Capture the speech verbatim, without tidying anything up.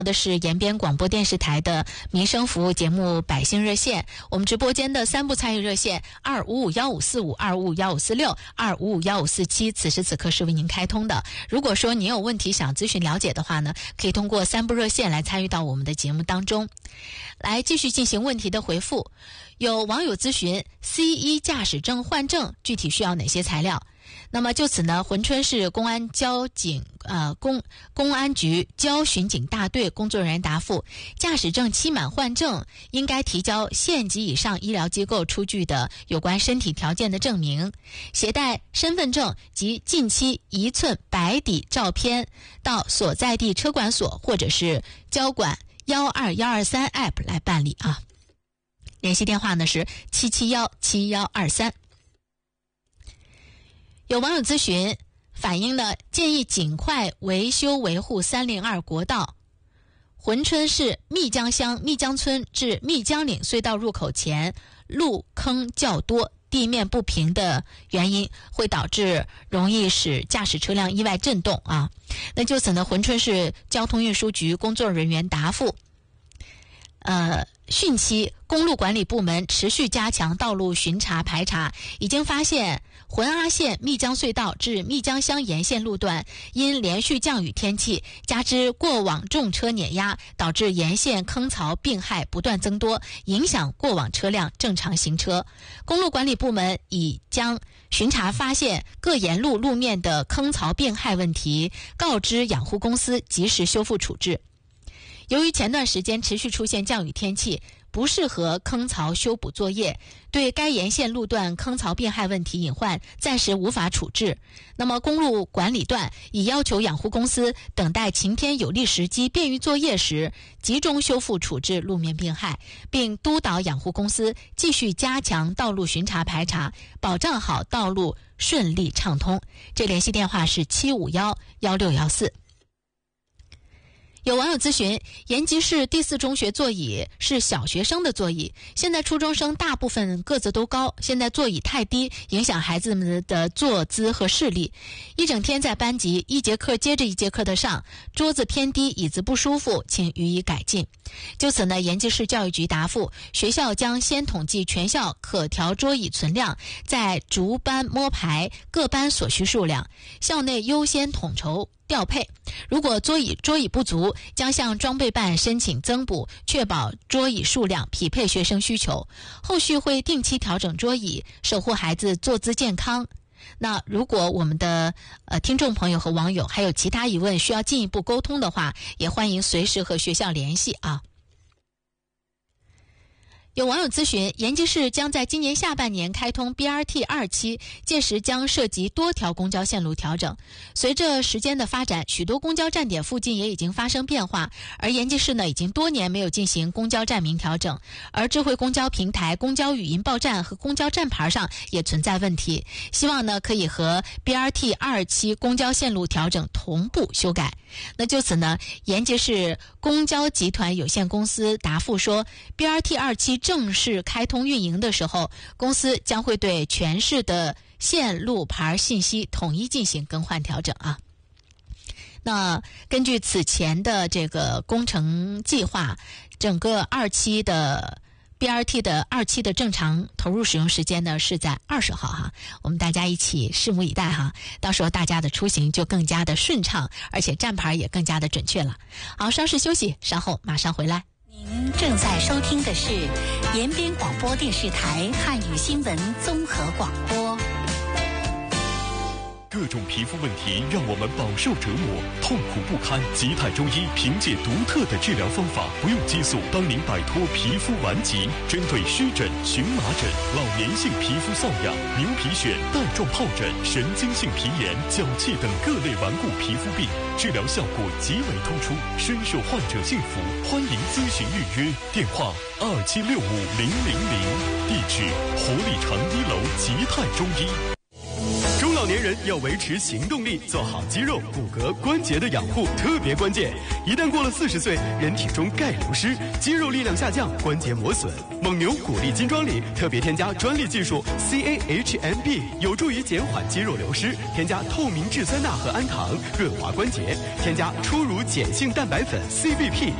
的是延边广播电视台的民生服务节目百姓热线，我们直播间的三部参与热线二五五幺五四五、二五五幺五四六、二五五幺五四七，此时此刻是为您开通的。如果说您有问题想咨询了解的话呢，可以通过三部热线来参与到我们的节目当中。来继续进行问题的回复。有网友咨询 C 一 驾驶证换证具体需要哪些材料？那么就此呢，珲春市公安交警呃公公安局交巡警大队工作人员答复：驾驶证期满换证应该提交县级以上医疗机构出具的有关身体条件的证明，携带身份证及近期一寸白底照片到所在地车管所或者是交管一二一二三 app 来办理啊。联系电话呢是七七一七一二三。有网友咨询反映呢，建议尽快维修维护三零二国道珲春市密江乡密江村至密江岭隧道入口前路坑较多，地面不平的原因会导致容易使驾驶车辆意外震动啊。那就此呢，珲春市交通运输局工作人员答复：呃，汛期公路管理部门持续加强道路巡查排查，已经发现珲阿县密江隧道至密江乡沿线路段因连续降雨天气加之过往重车碾压，导致沿线坑槽病害不断增多，影响过往车辆正常行车。公路管理部门已将巡查发现各沿路路面的坑槽病害问题告知养护公司及时修复处置。由于前段时间持续出现降雨天气，不适合坑槽修补作业，对该沿线路段坑槽病害问题隐患暂时无法处置。那么公路管理段已要求养护公司等待晴天有利时机便于作业时，集中修复处置路面病害，并督导养护公司继续加强道路巡查排查，保障好道路顺利畅通。这联系电话是七五一一六一四。有网友咨询，延吉市第四中学座椅是小学生的座椅，现在初中生大部分个子都高，现在座椅太低，影响孩子们的坐姿和视力。一整天在班级，一节课接着一节课的上，桌子偏低，椅子不舒服，请予以改进。就此呢，延吉市教育局答复，学校将先统计全校可调桌椅存量，再逐班摸排各班所需数量，校内优先统筹调配。如果桌椅桌椅不足，将向装备办申请增补，确保桌椅数量匹配学生需求。后续会定期调整桌椅，守护孩子坐姿健康。那如果我们的呃听众朋友和网友还有其他疑问需要进一步沟通的话，也欢迎随时和学校联系啊。有网友咨询，延吉市将在今年下半年开通 B R T 二期，届时将涉及多条公交线路调整。随着时间的发展，许多公交站点附近也已经发生变化，而延吉市呢已经多年没有进行公交站名调整，而智慧公交平台、公交语音报站和公交站牌上也存在问题，希望呢可以和 B R T 二期公交线路调整同步修改。那就此呢，延吉市公交集团有限公司答复说 B R T 二期正式开通运营的时候，公司将会对全市的线路牌信息统一进行更换调整啊。那根据此前的这个工程计划，整个二期的 B R T 的二期的正常投入使用时间呢是在二十号哈，我们大家一起拭目以待哈，到时候大家的出行就更加的顺畅，而且站牌也更加的准确了。好，稍事休息，稍后马上回来。 您正在收听的是延边广播电视台汉语新闻综合广播。 各种皮肤问题让我们饱受折磨，痛苦不堪。吉泰中医凭借独特的治疗方法，不用激素，帮您摆脱皮肤顽疾。针对湿疹、荨麻疹、老年性皮肤瘙痒、牛皮癣、带状疱疹、神经性皮炎、脚气等各类顽固皮肤病，治疗效果极为突出，深受患者信服。欢迎咨询预约，电话二七六五零零零，地址活力城一楼吉泰中医。 中老年人人要维持行动力，做好肌肉、骨骼、关节的养护特别关键。一旦过了四十岁，人体中钙流失，肌肉力量下降，关节磨损。蒙牛骨力金装里特别添加专利技术 C A H M P， 有助于减缓肌肉流失。添加透明质酸钠和氨糖，润滑关节。添加初乳碱性蛋白粉 C B P。